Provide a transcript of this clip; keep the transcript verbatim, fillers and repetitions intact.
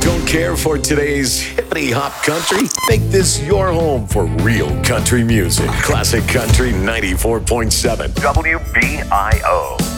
Don't care for today's hippity hop country? Make this your home for real country music. Classic Country ninety-four point seven. W B I O.